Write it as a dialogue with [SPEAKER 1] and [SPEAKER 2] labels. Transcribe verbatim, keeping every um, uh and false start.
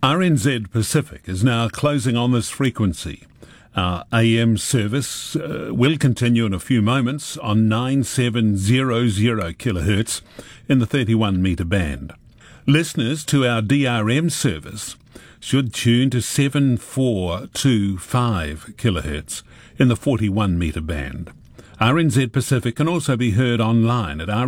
[SPEAKER 1] R N Z Pacific is now closing on this frequency. Our A M service uh, will continue in a few moments on nine seven zero zero kilohertz in the thirty-one metre band. Listeners to our D R M service should tune to seven four two five kilohertz in the forty-one metre band. R N Z Pacific can also be heard online at